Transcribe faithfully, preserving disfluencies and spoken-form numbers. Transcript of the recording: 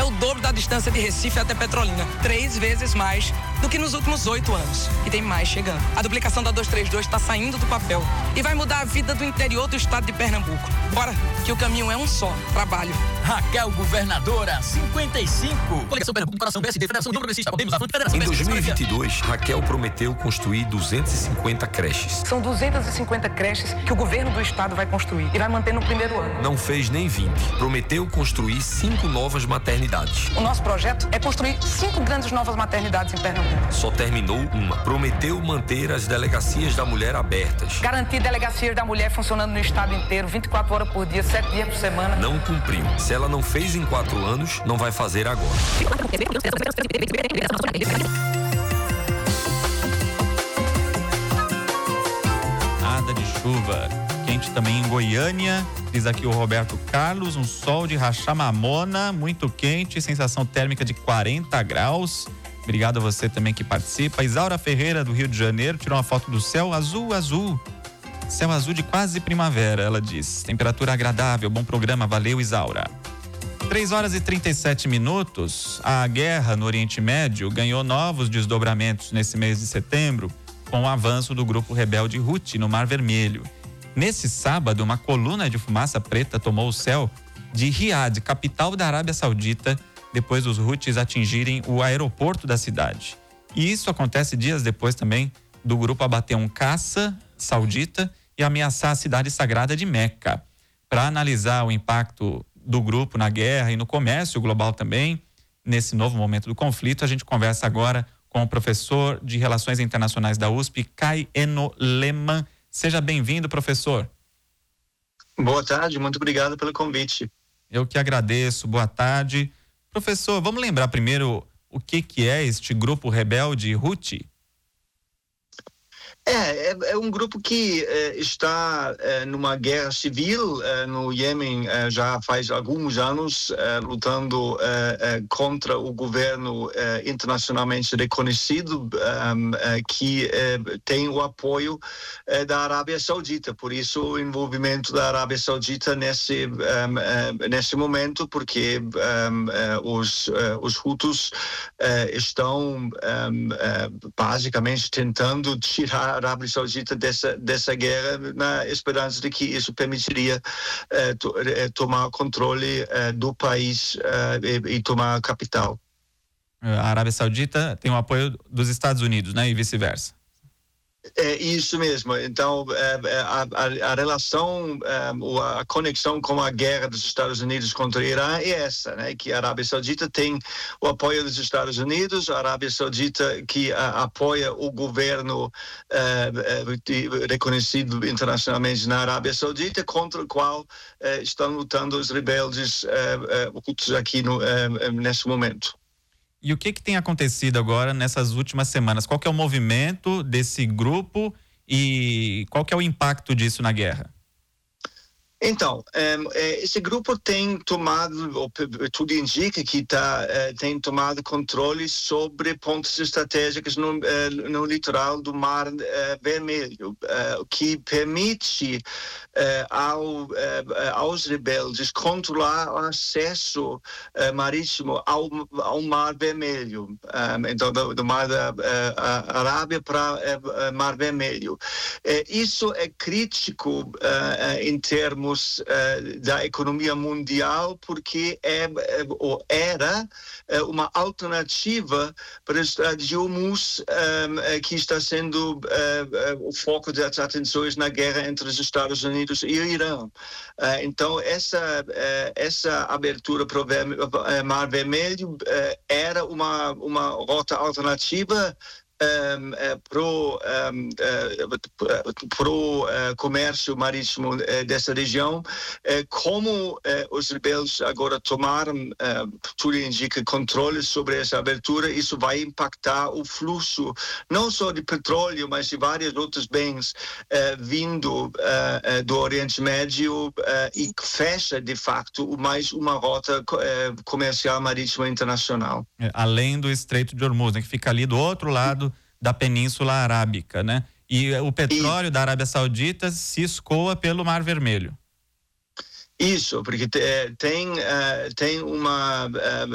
o dobro da distância de Recife até Petrolina. Três vezes mais do que nos últimos oito anos. E tem mais chegando. A duplicação da duzentos e trinta e dois está saindo do papel e vai mudar a vida do interior do estado de Pernambuco. Bora, que o caminho é um só. Trabalho. Raquel Governadora, cinquenta e cinco. Coligação Pernambuco, Coração B S D, Federação União Progressista, Podemos, Avante, Federação Em dois mil e vinte e dois, Raquel prometeu construir duzentas e cinquenta creches. São duzentas e cinquenta creches que o governo do estado vai construir e vai manter no primeiro ano. Não fez nem vinte. Prometeu construir cinco novas maternidades. O nosso projeto é construir cinco grandes novas maternidades em Pernambuco. Só terminou uma. Prometeu manter as delegacias da mulher abertas. Garantir delegacias da mulher funcionando no estado inteiro, vinte e quatro horas por dia, sete dias por semana. Não cumpriu. Se ela não fez em quatro anos, não vai fazer agora. Nada de chuva. Quente também em Goiânia. Diz aqui o Roberto Carlos, um sol de rachar mamona, muito quente, sensação térmica de quarenta graus. Obrigado a você também que participa. Isaura Ferreira, do Rio de Janeiro, tirou uma foto do céu azul, azul. Céu azul de quase primavera, ela diz. Temperatura agradável, bom programa, valeu, Isaura. três horas e trinta e sete minutos. A guerra no Oriente Médio ganhou novos desdobramentos nesse mês de setembro, com o avanço do grupo rebelde Houthi no Mar Vermelho. Nesse sábado, uma coluna de fumaça preta tomou o céu de Riad, capital da Arábia Saudita, depois dos Houthis atingirem o aeroporto da cidade. E isso acontece dias depois também do grupo abater um caça saudita e ameaçar a cidade sagrada de Meca. Para analisar o impacto do grupo na guerra e no comércio global também, nesse novo momento do conflito, a gente conversa agora com o professor de Relações Internacionais da U S P, Kai Eno Lehmann. Seja bem-vindo, professor. Boa tarde, muito obrigado pelo convite. Eu que agradeço, boa tarde. Professor, vamos lembrar primeiro o que, que é este grupo rebelde Houthi? É, é, é um grupo que é, está é, numa guerra civil é, no Iêmen é, já faz alguns anos, é, lutando é, é, contra o governo é, internacionalmente reconhecido, é, é, que é, tem o apoio é, da Arábia Saudita. Por isso o envolvimento da Arábia Saudita nesse, é, é, nesse momento, porque é, é, os, é, os Hutus é, estão é, é, basicamente tentando tirar a Arábia Saudita dessa, dessa guerra, na esperança de que isso permitiria eh, to, eh, tomar controle eh, do país eh, e, e tomar a capital. A Arábia Saudita tem o apoio dos Estados Unidos, né? E vice-versa. É isso mesmo. Então, a, a, a relação, a conexão com a guerra dos Estados Unidos contra o Irã é essa, né? Que a Arábia Saudita tem o apoio dos Estados Unidos, a Arábia Saudita que a, apoia o governo é, é, reconhecido internacionalmente na Arábia Saudita, contra o qual é, estão lutando os rebeldes Houthis é, aqui no, é, nesse momento. E o que que tem acontecido agora nessas últimas semanas? Qual que é o movimento desse grupo e qual que é o impacto disso na guerra? Então, um, esse grupo tem tomado, tudo indica que tá, uh, tem tomado controle sobre pontos estratégicos no, uh, no litoral do Mar uh, Vermelho, o uh, que permite uh, ao, uh, aos rebeldes controlar o acesso uh, marítimo ao, ao Mar Vermelho, um, então do, do Mar da uh, Arábia para o uh, Mar Vermelho. Uh, isso é crítico uh, em termos Uh, da economia mundial, porque é, é, ou era é, uma alternativa para o Estado de Hormuz, um, é, que está sendo é, é, o foco das atenções na guerra entre os Estados Unidos e o Irã. Uh, então, essa, uh, essa abertura para o Mar Vermelho uh, era uma, uma rota alternativa Um, uh, pro, um, uh, pro uh, comércio marítimo uh, dessa região. Uh, como uh, os rebeldes agora tomaram, uh, tudo indica, controle sobre essa abertura, isso vai impactar o fluxo, não só de petróleo, mas de vários outros bens uh, vindo uh, uh, do Oriente Médio, uh, e fecha, de facto, mais uma rota uh, comercial marítima internacional. É, além do Estreito de Hormuz, né, que fica ali do outro lado da Península Arábica, né? E o petróleo e... da Arábia Saudita se escoa pelo Mar Vermelho. Isso, porque tem, tem uma